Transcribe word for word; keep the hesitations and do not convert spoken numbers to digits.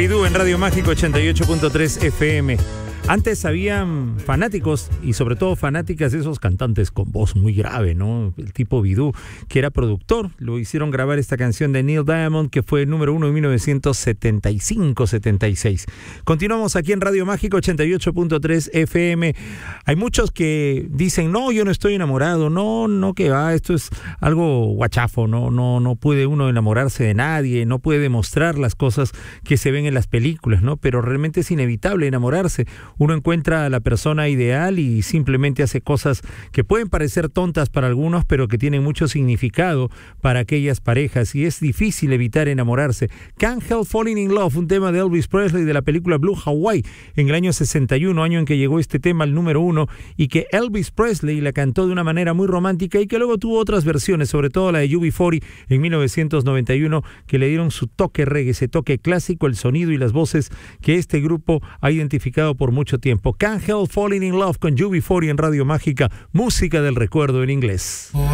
Bidú en Radio Mágico ochenta y ocho punto tres F M. Antes habían fanáticos y sobre todo fanáticas de esos cantantes con voz muy grave, ¿no? El tipo Bidú, que era productor, lo hicieron grabar esta canción de Neil Diamond, que fue el número uno en mil novecientos setenta y cinco setenta y seis. Continuamos aquí en Radio Mágico ochenta y ocho punto tres F M. Hay muchos que dicen, no, yo no estoy enamorado, no, no, que va, esto es algo guachafo, no, no, no puede uno enamorarse de nadie, no puede demostrar las cosas que se ven en las películas, ¿no? Pero realmente es inevitable enamorarse. Uno encuentra a la persona ideal y simplemente hace cosas que pueden parecer tontas para algunos, pero que tienen mucho significado para aquellas parejas, y es difícil evitar enamorarse. Can't Help Falling in Love, un tema de Elvis Presley de la película Blue Hawaii, en el año sesenta y uno, año en que llegó este tema al número uno, y que Elvis Presley la cantó de una manera muy romántica y que luego tuvo otras versiones, sobre todo la de U B cuarenta en mil novecientos noventa y uno, que le dieron su toque reggae, ese toque clásico, el sonido y las voces que este grupo ha identificado por mucho tiempo. Can't Help Falling in Love con U B cuarenta en Radio Mágica, música del recuerdo en inglés.